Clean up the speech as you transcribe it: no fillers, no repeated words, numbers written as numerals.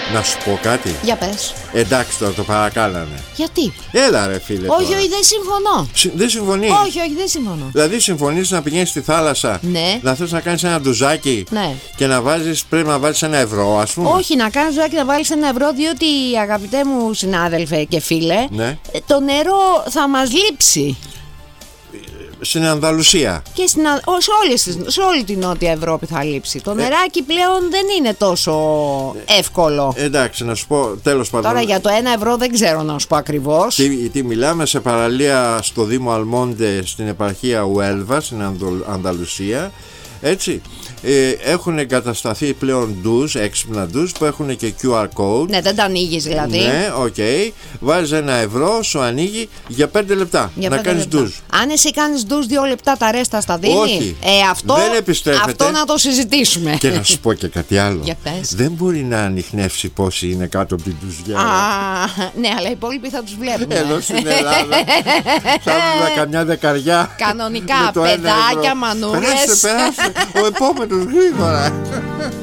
Να σου πω κάτι. Για πες. Εντάξει, τώρα το παρακάλανε. Γιατί? Έλα ρε φίλε. Όχι, όχι, δεν συμφωνώ. Δεν συμφωνείς? Όχι, όχι, δεν συμφωνώ. Δηλαδή συμφωνείς να πηγαίνεις στη θάλασσα? Ναι. Να θες να κάνεις ένα ντουζάκι? Ναι. Και να βάζεις, πρέπει να βάλεις €1, ας πούμε. Όχι, να κάνεις ζωάκι να βάλεις €1, διότι αγαπητέ μου συνάδελφε και φίλε, Ναι. το νερό θα μας λείψει. Στην Ανδαλουσία. Και σε όλη την Νότια Ευρώπη θα λείψει. Το νεράκι πλέον δεν είναι τόσο εύκολο. Εντάξει, να σου πω τέλος πάντων. Τώρα για το €1 δεν ξέρω να σου πω ακριβώς. Τι μιλάμε, σε παραλία στο Δήμο Αλμόντε στην επαρχία Ουέλβα στην Ανδαλουσία. Έτσι. Έχουν εγκατασταθεί πλέον ντουζ, έξυπνα ντουζ που έχουν και QR code. Ναι, δεν τα ανοίγεις δηλαδή. Ναι, οκ. Βάζεις €1, σου ανοίγει για 5 λεπτά Για να 5 κάνεις λεπτά. ντουζ. Αν εσύ κάνεις ντουζ 2 λεπτά, τα ρέστα στα δίνει. Όχι, αυτό, δεν επιστρέφεται. αυτό να το συζητήσουμε. Και να σου πω και κάτι άλλο. Για πες. Δεν μπορεί να ανιχνεύσει πόσοι είναι κάτω από την ντουζιά. Ναι, αλλά οι υπόλοιποι θα τους βλέπουν. Εδώ στην Ελλάδα θα δούμε καμιά δεκαριά. Κανονικά, με το €1. παιδάκια, μανούλες. Περάστε, ο επόμενος γρήγορα.